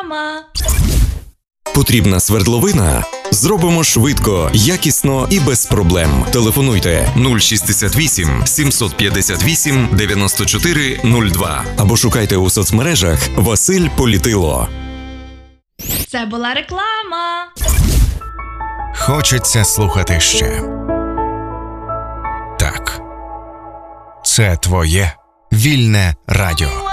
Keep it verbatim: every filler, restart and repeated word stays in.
реклама. Потрібна свердловина? Зробимо швидко, якісно і без проблем. Телефонуйте нуль шістдесят вісім сімсот п'ятдесят вісім дев'яносто чотири нуль два або шукайте у соцмережах Василь Політило. Це була реклама. Хочеться слухати ще. Так. Це твоє вільне радіо.